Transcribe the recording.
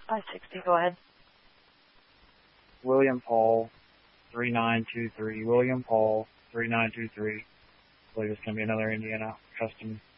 560, go ahead. William Paul, 3923. William Paul, 3923. I believe it's going to be another Indiana custom